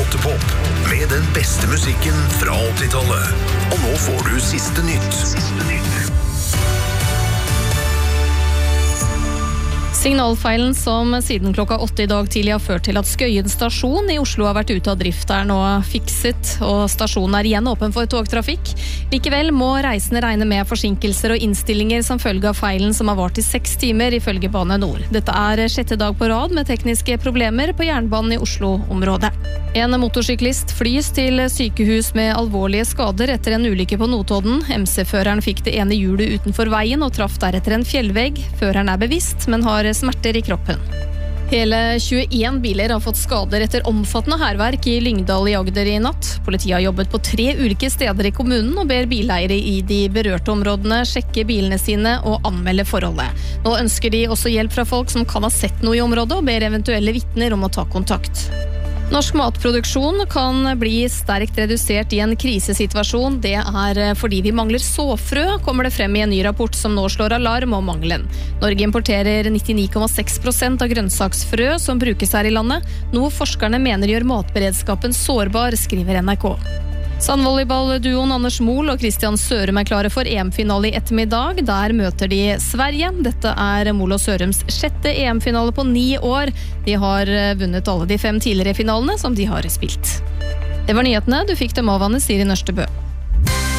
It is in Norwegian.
Teaterpop med den beste musikken fra 80-tallet. Og nå får du siste nytt. Signalfeilen som siden klokka 8 i dag tidlig har ført til at Skøyen stasjon i Oslo har vært ute av drift er nå fikset, og stasjonen er igjen åpen for togtrafikk. Likevel må reisende regne med forsinkelser og innstillinger som følge av feilen som har vart i 6 timer ifølge Bane Nor. Dette er 6. dag på rad med tekniske problemer på jernbanen i Oslo-området. En motorsyklist flys til sykehus med alvorlige skader etter en ulykke på Notodden. MC-føreren fikk det ene hjulet utenfor veien og traff deretter en fjellvegg. Føreren er bevisst, men har smerter i kroppen. Hele 21 biler har fått skader etter omfattende hærverk i Lyngdal i Agder i natt. Politiet har jobbet på 3 ulike steder i kommunen og ber bileiere i de berørte områdene sjekke bilene sine og anmelde forholdet. Nå ønsker de også hjelp fra folk som kan ha sett noe i området og ber eventuelle vitner om å ta kontakt. Norsk matproduksjon kan bli sterkt redusert i en krisesituasjon. Det er fordi vi mangler såfrø, kommer det frem i en ny rapport som nå slår alarm om mangelen. Norge importerer 99,6% av grønnsaksfrø som brukes her i landet, noe forskerne mener gjør matberedskapen sårbar, skriver NRK. Sandvolleyball-duoen Anders Mohl og Christian Sørum er klare for EM-finale i ettermiddag. Der møter de Sverige. Dette er Mohl og Sørums 6. EM-finale på 9 år. De har vunnet alle de 5 tidligere finalene som de har spilt. Det var nyhetene. Du fikk dem av Anne Siri Nørstebø.